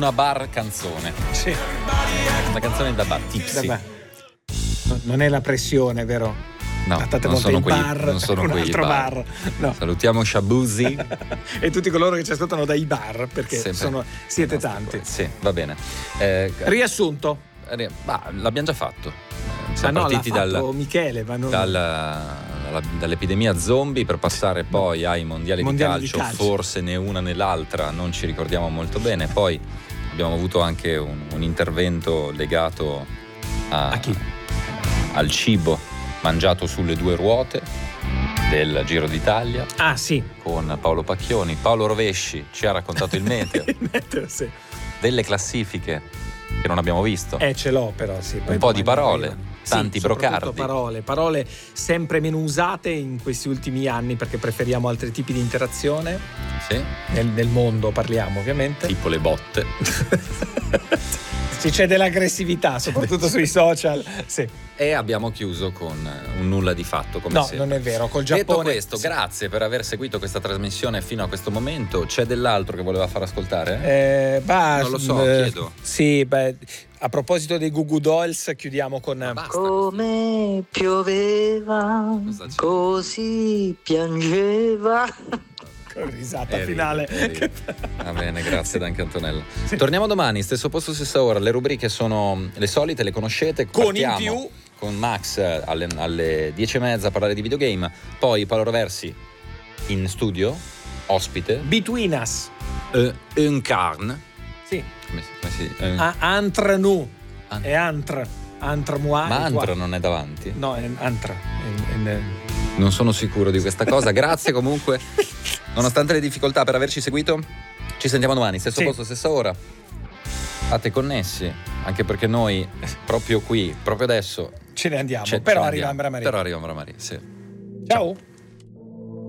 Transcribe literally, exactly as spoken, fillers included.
una bar canzone. Sì. Una canzone da bar, tipsy. Vabbè. Non è la pressione, vero? No, Tante non volte sono il quei, bar, non sono un quei altro bar. bar. No. Salutiamo Shabuzi e tutti coloro che ci ascoltano dai bar, perché Sempre. sono, siete tanti. Sì, va bene. Eh, Riassunto. bah, l'abbiamo già fatto. Siamo ah, no, partiti l'ha dal, Michele, ma non... dal, dalla, dall'epidemia zombie per passare poi ai mondiali, mondiali di, calcio, di calcio, forse né una né l'altra, non ci ricordiamo molto bene. Poi abbiamo avuto anche un, un intervento legato a, a chi? al cibo mangiato sulle due ruote del Giro d'Italia. Ah sì. Con Paolo Pacchioni. Paolo Rovesci ci ha raccontato il meteo. il meteo, sì. Delle classifiche che non abbiamo visto. Eh, ce l'ho però, sì. Un po' di parole, arriva. tanti sì, brocardi. Parole, parole sempre meno usate in questi ultimi anni perché preferiamo altri tipi di interazione. Sì. Nel, nel mondo parliamo, ovviamente. Tipo le botte. Ci c'è dell'aggressività, soprattutto sui social. Sì. E abbiamo chiuso con un nulla di fatto, come no, sempre. Non è vero, col Giappone. Detto questo, sì. grazie per aver seguito questa trasmissione fino a questo momento. C'è dell'altro che voleva far ascoltare? Eh, bah, non lo so, eh, chiedo. Sì, beh, a proposito dei Goo Goo Dolls, chiudiamo con... Basta, come pioveva, così piangeva. risata Eri, finale. eri. Va bene, grazie Danke Antonella. Sì. Torniamo domani, stesso posto, stessa ora. Le rubriche sono le solite, le conoscete. Con Partiamo in più con Max alle, alle dieci e mezza a parlare di videogame. Poi Paolo Roversi in studio, ospite. Between Us. Uh, Uncarn. Sì. Come si, come si, uh, Ah, Antre nous. An- È Antre. Antre moi. Ma e toi. Antra non è davanti? No, è Antre. È- è- è- Non sono sicuro di questa cosa. Grazie comunque. Nonostante le difficoltà per averci seguito, ci sentiamo domani, stesso Sì. posto, stessa ora. State connessi, anche perché noi proprio qui, proprio adesso Ce ne andiamo. ce- però ce ne arriva andiamo. Ambra Maria. Però arriva Ambra Maria, sì. Ciao.